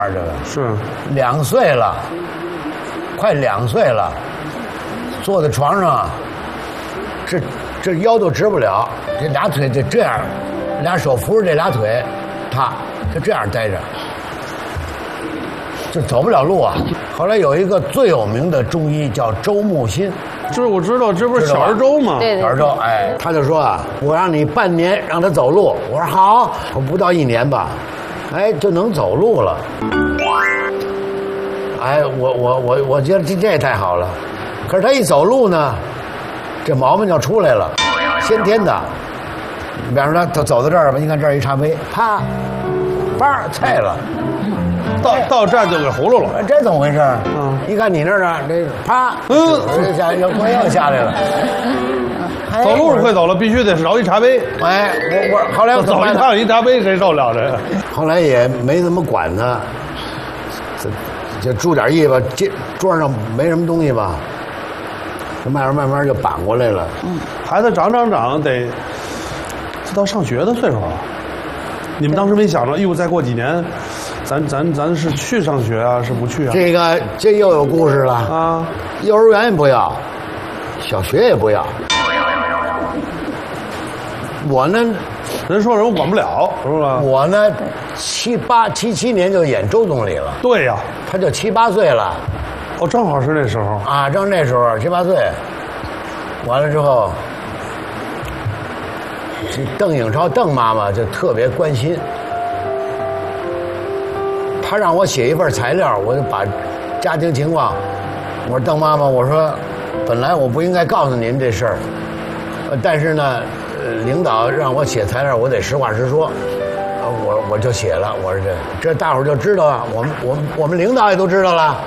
这个是 2岁了，快2岁了，坐在床上，这腰都直不了，这俩腿就这样，俩手扶着这俩腿，他就这样待着，就走不了路啊。后来有一个最有名的中医叫周木心， 就是我知道，这不是小儿粥吗？ 对小儿粥，哎，他就说啊，我让你半年让他走路，我说好，我不到1年吧，哎，就能走路了。哎，我觉得这也太好了，可是他一走路呢，这毛病就出来了，先天的。比方说他走到这儿吧，你看这儿一茶杯，啪，叭菜了， 到站就给葫芦了。 这怎么回事？ 嗯， 一看你那儿呢，这啪，下又下来了。 走路是快走了，必须得绕一茶杯。 哎，我后来我走一趟一茶杯，谁受了这个？ 后来也没怎么管他，就注点意吧，这桌上没什么东西吧，慢慢就扳过来了。 孩子长得到上学的岁数了。你们当时没想着，哎呦，再过几年，咱是去上学啊，是不去啊？ 这又有故事了啊！ 幼儿园也不要，小学也不要。我呢， 人说人管不了，是吧？ 我呢，77年就演周总理了。 对呀， 他就7、8岁了。 哦，正好是那时候啊，正那时候7、8岁。完了之后，邓颖超邓妈妈就特别关心，她让我写一份材料，我就把家庭情况，我说邓妈妈，我说本来我不应该告诉您这事儿，但是呢，领导让我写材料，我得实话实说，我就写了，我说这大伙儿就知道了，我们领导也都知道了，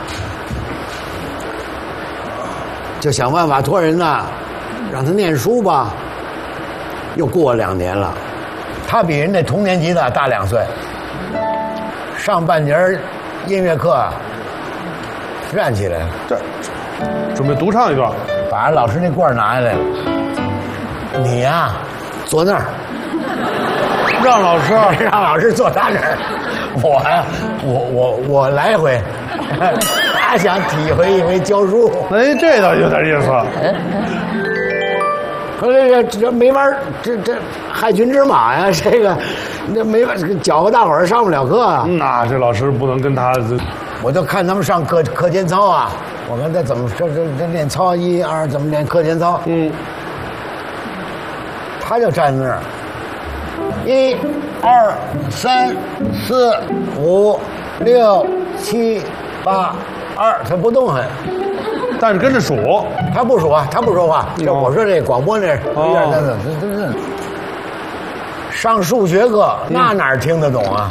就想办法托人呢，让他念书吧。又过了2年了，他比人家同年级的大2岁。上半节音乐课站起来了， 这准备独唱一段， 把老师那罐拿下来了。你呀，坐那儿， 让老师坐他那儿。我呀，我来回，他想体会一回教书。 哎，这倒有点意思。 可这没法，这害群之马呀！这个那没法，搅和大伙儿上不了课啊。 那这老师不能跟他， 我就看他们上课间操啊，我看他怎么这练操1、2怎么练课间操。他就站那儿，1、2、3、4、5、6、7、8、2，他不动弹。 但是跟着数， 他不数啊，他不说话。就我说这广播那1、2、3、4，上数学课那哪听得懂啊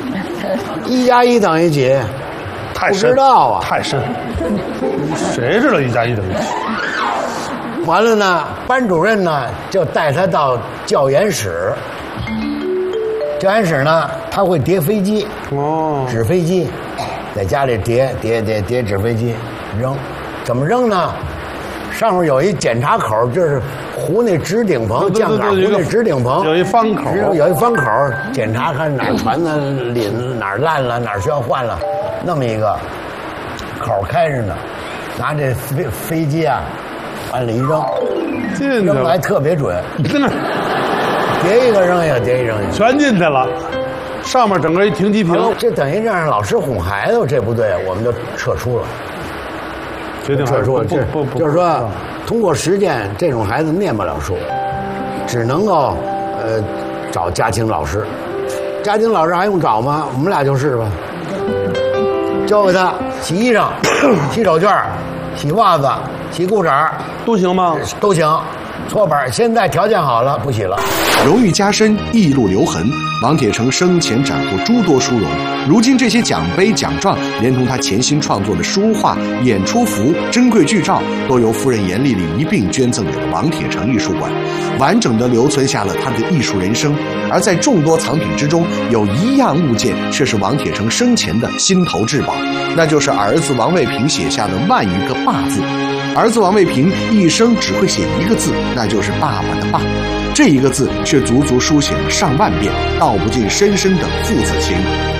？1加1等于几？ 太深， 不知道啊， 太深。谁知道1加1等于几？ 完了呢，班主任呢就带他到教研室。教研室呢，他会叠飞机，纸飞机，在家里叠纸飞机，扔。怎么扔呢？上面有一检查口，就是糊那直顶棚，酱杆糊那直顶棚， 有一方口， 有一方口，检查看哪儿船呢领哪儿烂了，哪儿需要换了，那么一个口开着呢，拿这飞机啊，往里一扔，扔来特别准，叠一个扔一个，叠一扔一个， 全进去了。上面整个一停机坪， 这等于让老师哄孩子，这不对，我们就撤出了。 撤出了， 就是说，通过实践，这种孩子念不了书，只能够找家庭老师。家庭老师还用找吗？我们俩就是吧。教给他洗衣裳、洗手绢、洗袜子、洗裤衩， 都行吗？ 都行。搓板，现在条件好了，不洗了。 荣誉加身，一路留痕。王铁成生前斩获诸多殊荣，如今这些奖杯奖状，连同他潜心创作的书画、演出服、珍贵剧照，都由夫人严丽丽一并捐赠给了王铁成艺术馆，完整地留存下了他的艺术人生。而在众多藏品之中，有一样物件却是王铁成生前的心头至宝，那就是儿子王卫平写下的万余个“爸”字。儿子王卫平一生只会写一个字，那就是爸爸的“爸”。这一个字却足足书写了上万遍，道不尽深深的父子情。